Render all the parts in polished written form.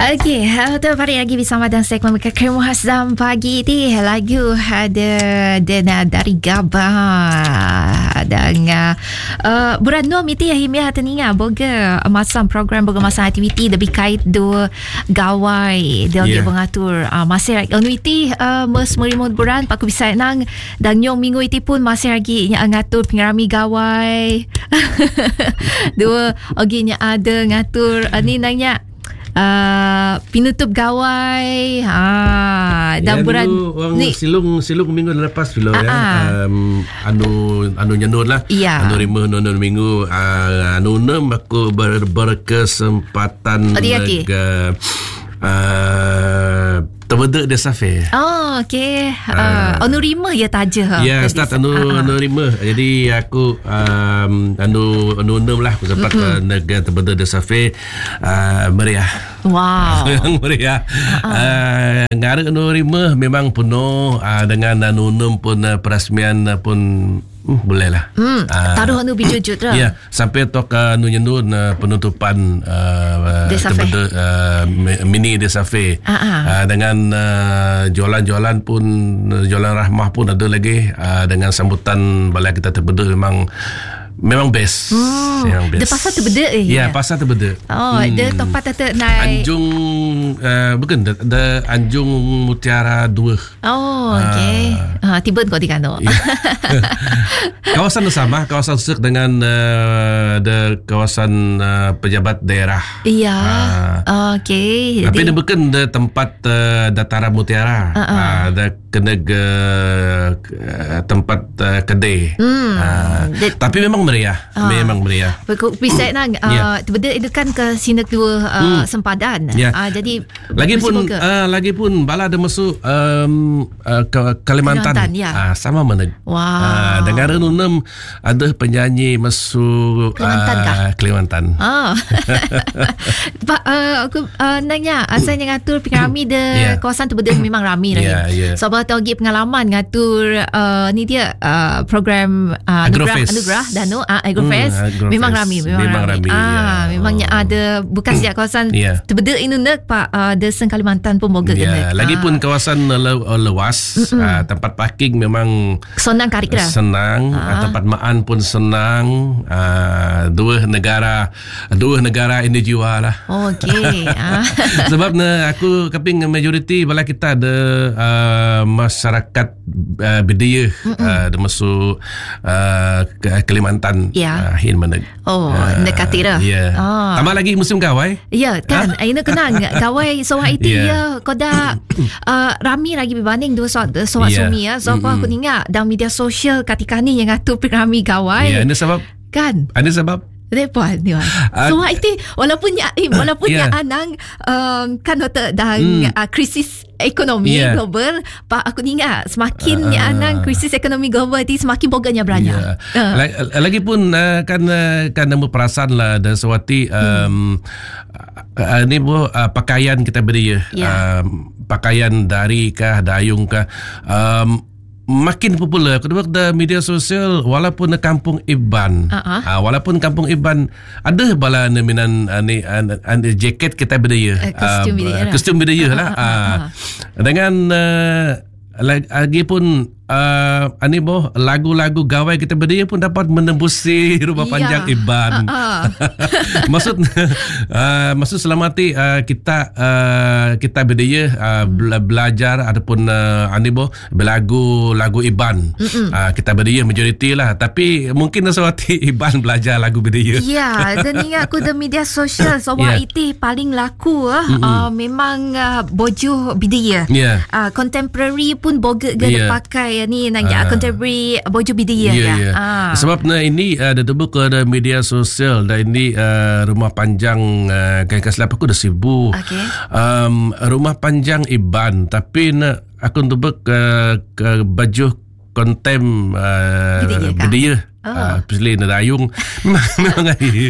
Okey, untuk hari lagi bersama dan segmen Kekal Muhazzam pagi ni lagu ada dari Gabah dan buran Nom itu yang himiah teninga boga masam program boga masam aktiviti lebih kait do gawai dia mengatur masih anuiti mes merimut buran paku bisa nang dan nyong minggu itu pun masih lagi ngatur pengarami gawai dua oginya ada ngatur ni nanya penutup gawai dan bulan ni silung minggu lepas dulu anu nyanur lah anu rima anu minggu anu nem aku berkesempatan terbeda dia safir. Okey. Anu rima ya taja. Ya, start anu rima. Jadi aku anu nem lah aku sempat negara terbeda dia safir meriah. Wow. Yang meriah. Ngara anu rima memang penuh dengan anu nem pun perasmian pun boleh lah. Taruh anu bijujut lah. Ya, sampai tok anu nyenun penutupan mini Desafe. Dengan jualan-jualan pun, jualan rahmah pun ada lagi dengan sambutan balai kita terbeda memang best. Dia pasal terbeda Ya, pasal terbeda. Dia tempat tetap naik Anjung bukan the Anjung Mutiara 2. Okey. Tiba kau di kano. Kawasan sama, kawasan sek dengan kawasan pejabat daerah. Ya. Okey. Tapi dia bukan the tempat dataran Mutiara. Ada kena tempat kedai. Tapi memang meriah. Memang meriah. Bisa nang terbeda itu kan ke sini dua sempadan. Jadi lagi pun bala ada masuk ke Kalimantan. Sama mana. Negara Nunem ada penyanyi masuk Kalimantan. Aku nanya asalnya ngatur pengarami de kawasan terbeda memang ramai lagi. Sebab tahu pengalaman ngatur ni dia program Anugerah dan Agrofest memang ramai. Memangnya ada bukan sejak kawasan terbeda ini nak Pak Desen Kalimantan pun boga kena. Lagipun kawasan luas, tempat parking memang senang karik dah. Senang, tempat maan pun senang. Dua negara ini jiwa lah. Okey. Sebab aku keping majoriti bala kita ada masyarakat budaya ada masuk Kalimantan. Hin mana. Dekati dah. Tambah lagi musim gawai. Ya, kan. Ini kenang gawai soal itu kau dah rami lagi berbanding dua soal sumi ya. So aku ingat dalam media sosial ketika ni yang ngatur rami gawai. Ini sebab kan. Ada sebab Repot ni. So itu walaupun anang kan dan krisis ekonomi global, Pak aku ingat semakin anang krisis ekonomi global itu semakin boganya beranya. Lagipun kan nama perasaan lah dan sewati ni pakaian kita beri pakaian dari kah dayung kah makin popular kedua ke media sosial walaupun kampung Iban walaupun kampung Iban ada bala neminan jaket kita berdaya kostum berdaya lah dengan lagi pun lagu-lagu gawai kita berdaya pun dapat menembusi rumah panjang Iban. Maksud selamati kita berdaya belajar ataupun lagu Iban. Kita berdaya majoriti lah, tapi mungkin sesuatu Iban belajar lagu berdaya. Ya, dan ingat aku di media sosial semua itu paling laku memang bojo berdaya. Contemporary pun boga gada pakai ni nanya contemporary baju bidaya sebab ini ada terbuka ada media sosial dan ini rumah panjang kayak selap aku dah sibuk rumah panjang Iban tapi aku untuk ke baju kontem bidaya Especially na dayung. Memang ai.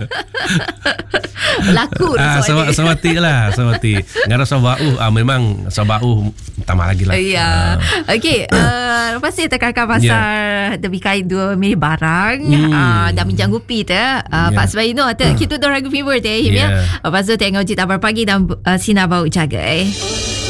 Laku Sawati lah, sawati. Ngara sabau, memang sabau tambah lagi lah. Ya. Okey, lepas ni tekan pasal demi kain dua milih barang, dah minjang gupi tu. Pak Sebaino kita dorang gupi ber teh ya. Lepas tu tengok cerita pagi dan Sina bau jaga